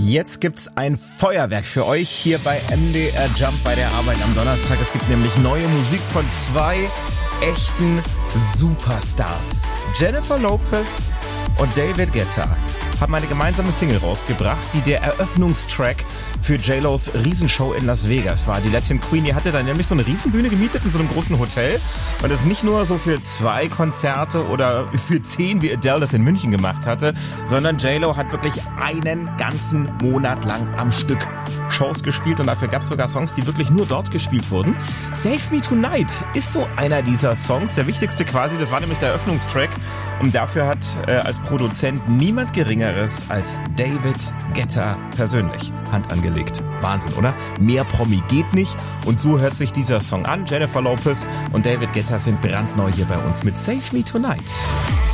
Jetzt gibt's ein Feuerwerk für euch hier bei MDR Jump bei der Arbeit am Donnerstag. Es gibt nämlich neue Musik von zwei echten Superstars. Jennifer Lopez und David Guetta haben eine gemeinsame Single rausgebracht, die der Eröffnungstrack für J-Los Riesenshow in Las Vegas war. Die Latin Queen, die hatte dann nämlich so eine Riesenbühne gemietet in so einem großen Hotel. Und das nicht nur so für 2 Konzerte oder für 10, wie Adele das in München gemacht hatte, sondern J-Lo hat wirklich einen ganzen Monat lang am Stück Shows gespielt. Und dafür gab es sogar Songs, die wirklich nur dort gespielt wurden. Save Me Tonight ist so einer dieser Songs, der wichtigste quasi. Das war nämlich der Eröffnungstrack. Und dafür hat als Produzent niemand Geringeres als David Guetta persönlich Hand angelegt. Wahnsinn, oder? Mehr Promi geht nicht. Und so hört sich dieser Song an. Jennifer Lopez und David Guetta sind brandneu hier bei uns mit Save Me Tonight.